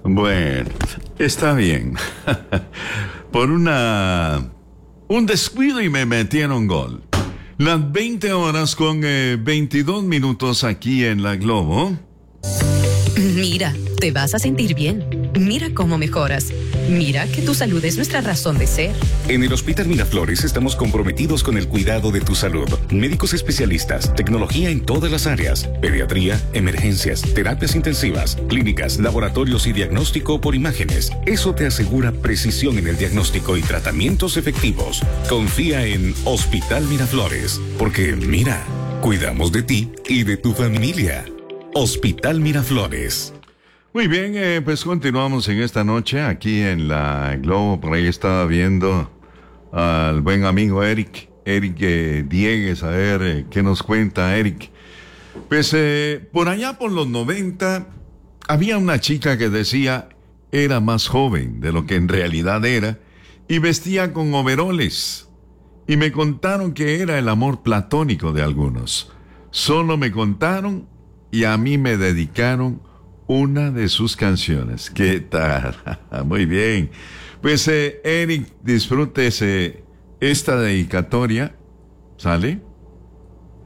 Bueno, está bien. Por un descuido y me metieron gol. Las 20 horas con 22 minutos aquí en La Globo. Mira, te vas a sentir bien. Mira cómo mejoras. Mira que tu salud es nuestra razón de ser. En el Hospital Miraflores estamos comprometidos con el cuidado de tu salud. Médicos especialistas, tecnología en todas las áreas, pediatría, emergencias, terapias intensivas, clínicas, laboratorios y diagnóstico por imágenes. Eso te asegura precisión en el diagnóstico y tratamientos efectivos. Confía en Hospital Miraflores, porque mira, cuidamos de ti y de tu familia. Hospital Miraflores. Muy bien, pues continuamos en esta noche aquí en La Globo. Por ahí estaba viendo al buen amigo Eric Diegues, a ver qué nos cuenta Eric. Pues por allá por los 90 había una chica que decía era más joven de lo que en realidad era y vestía con overoles. Y me contaron que era el amor platónico de algunos. Solo me contaron y a mí me dedicaron una de sus canciones. ¿Qué tal? Muy bien. Pues Eric, disfrútese esta dedicatoria. ¿Sale?